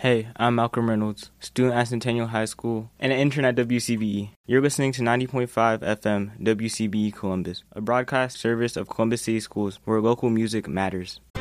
Hey, I'm Malcolm Reynolds, student at Centennial High School and an intern at WCBE. You're listening to 90.5 FM WCBE Columbus, a broadcast service of Columbus City Schools where local music matters.